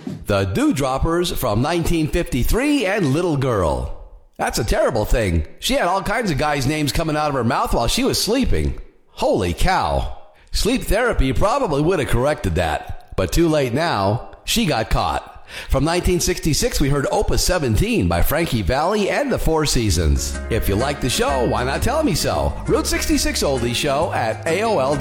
The Dewdroppers from 1953 and Little Girl. That's a terrible thing. She had all kinds of guys' names coming out of her mouth while she was sleeping. Holy cow. Sleep therapy probably would have corrected that. But too late now. She got caught. From 1966, we heard Opus 17 by Frankie Valli and the Four Seasons. If you like the show, why not tell me so? Route 66 Oldies Show at AOL.com.